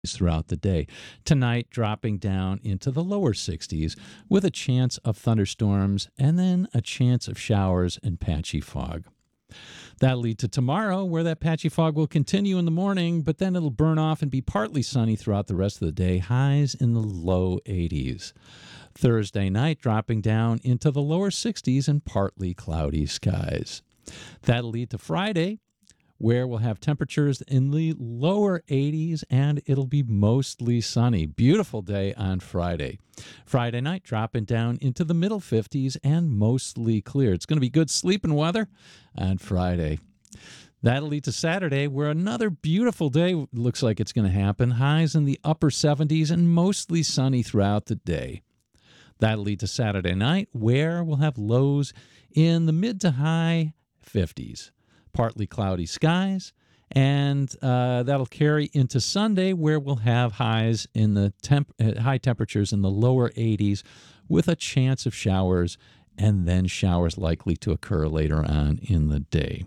throughout the day. Tonight, dropping down into the lower 60s with a chance of thunderstorms and then a chance of showers and patchy fog. That'll lead to tomorrow, where that patchy fog will continue in the morning, but then it'll burn off and be partly sunny throughout the rest of the day, highs in the low 80s. Thursday night, dropping down into the lower 60s and partly cloudy skies. That'll lead to Friday, where we'll have temperatures in the lower 80s and it'll be mostly sunny. Beautiful day on Friday. Friday night, dropping down into the middle 50s and mostly clear. It's going to be good sleeping weather on Friday. That'll lead to Saturday, where another beautiful day looks like it's going to happen. Highs in the upper 70s and mostly sunny throughout the day. That'll lead to Saturday night, where we'll have lows in the mid to high 50s. Partly cloudy skies, and that'll carry into Sunday, where we'll have highs in the high temperatures in the lower 80s with a chance of showers, and then showers likely to occur later on in the day.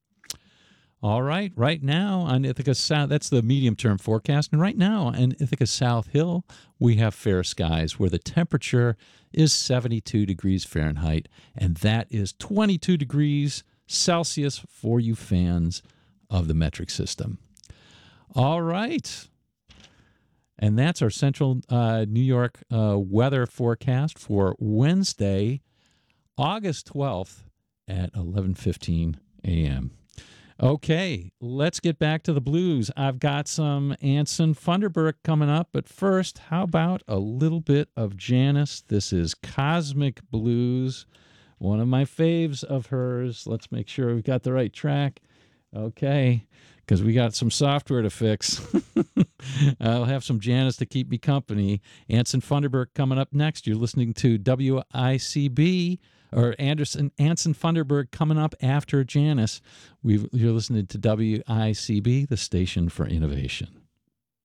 All right, right now on Ithaca South, that's the medium-term forecast, and right now on Ithaca South Hill, we have fair skies where the temperature is 72 degrees Fahrenheit, and that is 22 degrees Celsius for you fans of the metric system. All right. And that's our central New York weather forecast for Wednesday, August 12th at 11:15 a.m. Okay, let's get back to the blues. I've got some Anson Funderburk coming up, but first, how about a little bit of Janis? This is Cosmic Blues. One of my faves of hers. Let's make sure we've got the right track. Okay, because we got some software to fix. I'll have some Janis to keep me company. Anson Funderburk coming up next. You're listening to WICB, or Anson Funderburk coming up after Janis. You're listening to WICB, the station for innovation.